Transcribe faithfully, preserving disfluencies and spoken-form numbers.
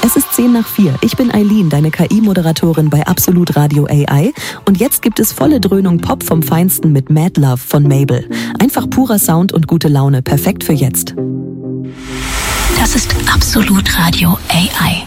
Es ist zehn nach vier. Ich bin Eileen, deine K I-Moderatorin bei Absolut Radio A I. Und jetzt gibt es volle Dröhnung Pop vom Feinsten mit Mad Love von Mabel. Einfach purer Sound und gute Laune. Perfekt für jetzt. Das ist Absolut Radio A I.